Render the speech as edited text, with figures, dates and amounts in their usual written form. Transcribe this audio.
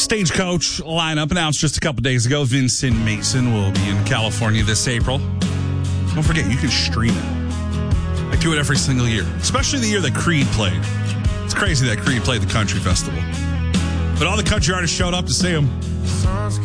Stagecoach lineup announced just a couple days ago. Vincent Mason will be in California this April. Don't forget, you can stream it. I do it every single year, especially the year that Creed played. It's crazy that Creed played the country festival. But all the country artists showed up to see him.